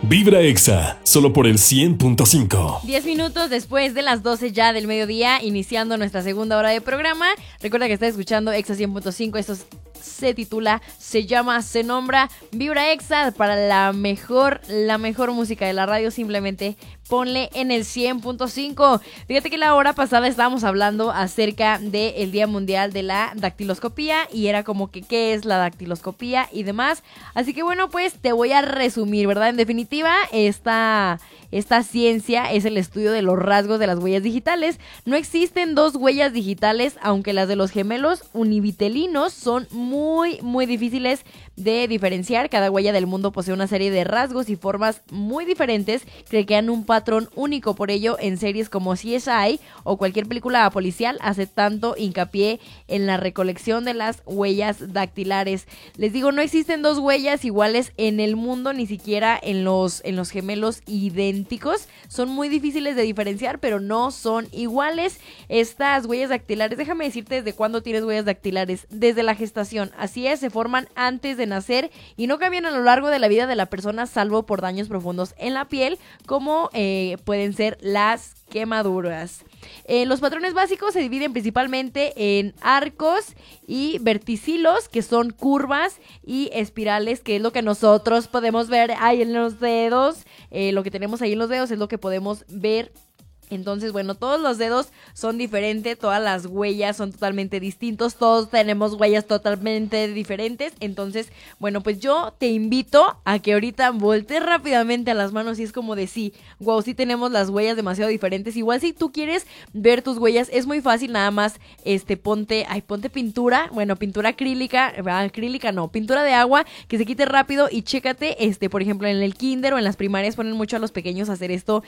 Vibra Exa, solo por el 100.5. 10 minutos después de las 12 ya del mediodía, iniciando nuestra segunda hora de programa. Recuerda que estás escuchando Exa 100.5, esto se titula, se llama, se nombra Vibra Exa para la mejor música de la radio. Simplemente ponle en el 100.5. Fíjate que la hora pasada estábamos hablando acerca del Día Mundial de la Dactiloscopía y era como que qué es la dactiloscopía y demás. Así que bueno, pues te voy a resumir, ¿verdad? En definitiva, esta ciencia es el estudio de los rasgos de las huellas digitales. No existen dos huellas digitales, aunque las de los gemelos univitelinos son muy difíciles de diferenciar. Cada huella del mundo posee una serie de rasgos y formas muy diferentes que crean un patrón único. Por ello, en series como CSI o cualquier película policial hace tanto hincapié en la recolección de las huellas dactilares. Les digo, no existen dos huellas iguales en el mundo, ni siquiera en los gemelos idénticos. Son muy difíciles de diferenciar, pero no son iguales. Estas huellas dactilares, déjame decirte desde cuándo tienes huellas dactilares. Desde la gestación. Así es, se forman antes de nacer y no cambian a lo largo de la vida de la persona, salvo por daños profundos en la piel, como pueden ser las quemaduras. Los patrones básicos se dividen principalmente en arcos y verticilos, que son curvas, y espirales, que es lo que nosotros podemos ver ahí en los dedos. Lo que tenemos ahí en los dedos es lo que podemos ver. Entonces, bueno, todos los dedos son diferentes, todas las huellas son totalmente distintos, todos tenemos huellas totalmente diferentes. Entonces, bueno, pues yo te invito a que ahorita voltees rápidamente a las manos y es como de sí, wow, sí tenemos las huellas demasiado diferentes. Igual si tú quieres ver tus huellas, es muy fácil, nada más ponte pintura, bueno, pintura acrílica no, pintura de agua que se quite rápido y chécate, por ejemplo, en el kinder o en las primarias ponen mucho a los pequeños a hacer esto,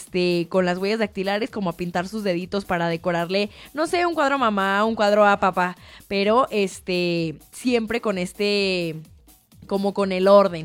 con las huellas dactilares, como a pintar sus deditos para decorarle, no sé, un cuadro a mamá, un cuadro a papá, pero siempre con como con el orden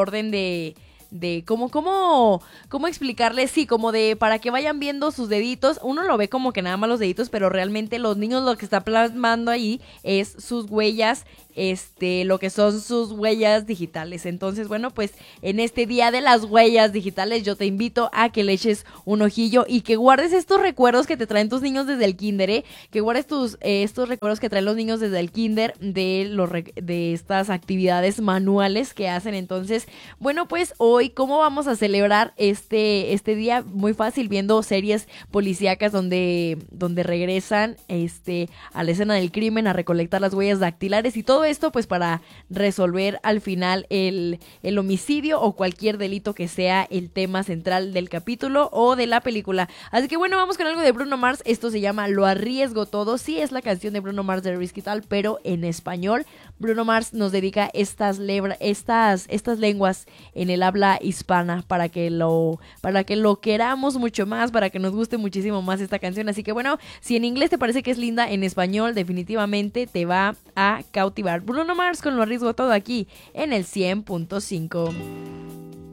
de cómo explicarles, sí, como de para que vayan viendo sus deditos. Uno lo ve como que nada más los deditos, pero realmente los niños lo que está plasmando ahí es sus huellas, lo que son sus huellas digitales. Entonces, bueno, pues en este día de las huellas digitales yo te invito a que le eches un ojillo y que guardes estos recuerdos que te traen tus niños desde el kinder, que guardes estos recuerdos que traen los niños desde el kinder de estas actividades manuales que hacen. Entonces, bueno, pues hoy, ¿cómo vamos a celebrar este día? Muy fácil, viendo series policíacas donde regresan a la escena del crimen a recolectar las huellas dactilares y todo esto pues para resolver al final el homicidio o cualquier delito que sea el tema central del capítulo o de la película. Así que bueno, vamos con algo de Bruno Mars. Esto se llama Lo Arriesgo Todo. Sí, es la canción de Bruno Mars de Risk It All, pero en español. Bruno Mars nos dedica estas lenguas en el habla hispana para que lo queramos mucho más, para que nos guste muchísimo más esta canción. Así que bueno, si en inglés te parece que es linda, en español definitivamente te va a cautivar. Bruno Mars con Lo Arriesgo Todo aquí en el 100.5.